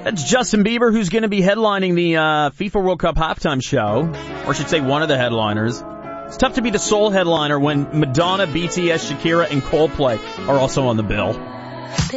That's Justin Bieber, who's going to be headlining the FIFA World Cup halftime show, or I should say one of the headliners. It's tough to be the sole headliner when Madonna, BTS, Shakira, and Coldplay are also on the bill.